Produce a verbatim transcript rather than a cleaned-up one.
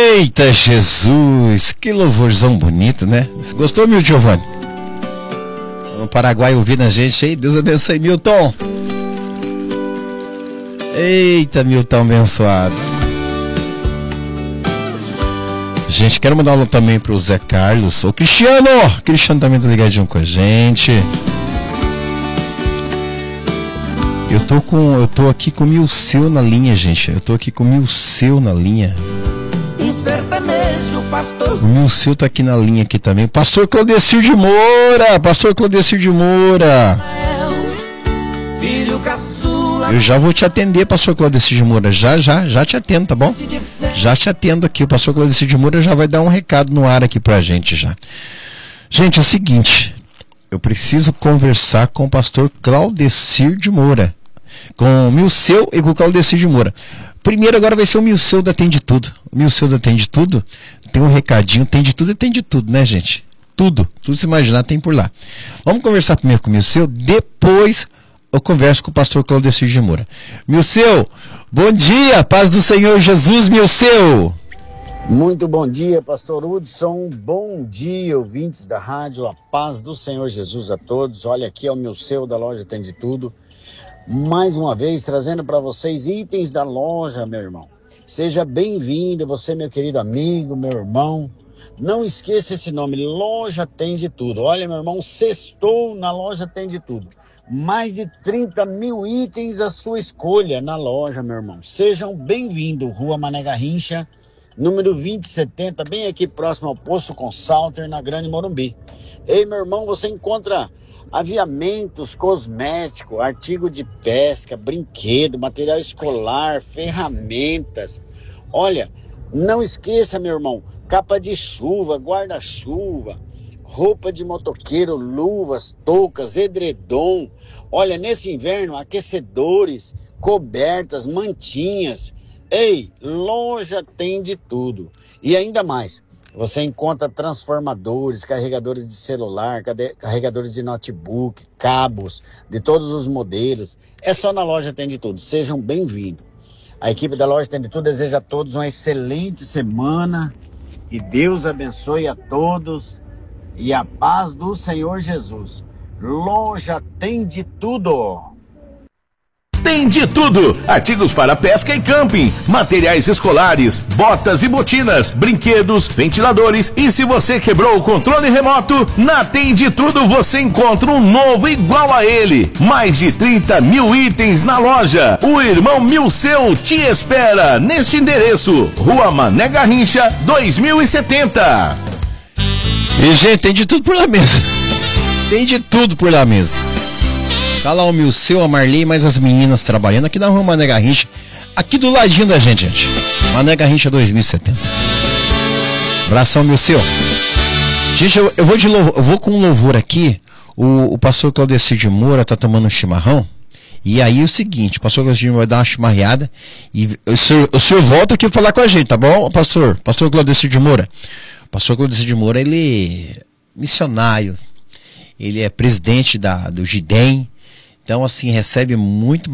Eita Jesus, que louvorzão bonito, né? Gostou, Milton Giovanni? No Paraguai ouvindo a gente aí, Deus abençoe, Milton. Eita, Milton abençoado. Gente, quero mandar um alô também pro Zé Carlos, o Cristiano, o Cristiano também tá ligadinho com a gente. Eu tô com, eu tô aqui com o Milceu na linha, gente. Eu tô aqui com o Milceu na linha. O Milceu tá aqui na linha aqui também. Pastor Claudecir de Moura, Pastor Claudecir de Moura. Eu já vou te atender, Pastor Claudecir de Moura. Já, já, já te atendo, tá bom? Já te atendo aqui. O Pastor Claudecir de Moura já vai dar um recado no ar aqui pra gente já. Gente, é o seguinte. Eu preciso conversar com o Pastor Claudecir de Moura. Com o Milceu e com o Claudecir de Moura. Primeiro agora vai ser o Milceu da Tem de Tudo. O Milceu da Tem de Tudo tem um recadinho, tem de tudo e tem de tudo, né, gente? Tudo, tudo se imaginar tem por lá. Vamos conversar primeiro com o Milceu, depois eu converso com o Pastor Claudecir de Moura. Milceu, bom dia, paz do Senhor Jesus, Milceu. Muito bom dia, Pastor Hudson. Bom dia, ouvintes da rádio. A paz do Senhor Jesus a todos. Olha, aqui é o Milceu da loja Tem de Tudo. Mais uma vez, trazendo para vocês itens da loja, meu irmão. Seja bem-vindo, você, meu querido amigo, meu irmão. Não esqueça esse nome, Loja Tem de Tudo. Olha, meu irmão, sextou na Loja Tem de Tudo. Mais de trinta mil itens à sua escolha na loja, meu irmão. Sejam bem-vindos, Rua Mané Garrincha, número vinte e setenta, bem aqui próximo ao posto Consalter, na Grande Morumbi. Ei, meu irmão, você encontra aviamentos, cosméticos, artigo de pesca, brinquedo, material escolar, ferramentas. Olha, não esqueça, meu irmão, capa de chuva, guarda-chuva, roupa de motoqueiro, luvas, toucas, edredom. Olha, nesse inverno, aquecedores, cobertas, mantinhas. Ei, loja Tem de Tudo. E ainda mais, você encontra transformadores, carregadores de celular, carregadores de notebook, cabos de todos os modelos. É só na Loja Tem de Tudo. Sejam bem-vindos. A equipe da Loja Tem de Tudo deseja a todos uma excelente semana. Que Deus abençoe a todos e a paz do Senhor Jesus. Loja Tem de Tudo. Tem de tudo, artigos para pesca e camping, materiais escolares, botas e botinas, brinquedos, ventiladores e se você quebrou o controle remoto, na Tem de Tudo você encontra um novo igual a ele. Mais de trinta mil itens na loja. O irmão Milceu te espera neste endereço, Rua Mané Garrincha, dois mil e setenta. E gente, tem de tudo por lá mesmo. Tem de tudo por lá mesmo. Tá lá o Milceu, a Marli, mais as meninas trabalhando aqui na Rua Mané Garrincha, aqui do ladinho da gente, gente. Mané Garrincha dois mil e setenta. Abração, Milceu. Gente, eu, eu, vou de louvor, eu vou com um louvor aqui. O, o pastor Claudecir de Moura tá tomando um chimarrão. E aí é o seguinte, o pastor Claudecir de Moura dá uma chimarreada. E o senhor, o senhor volta aqui falar com a gente, tá bom, pastor? Pastor Claudecir de Moura. O pastor Claudecir de Moura, ele é missionário. Ele é presidente da, do G I D E M. Então, assim, recebe muito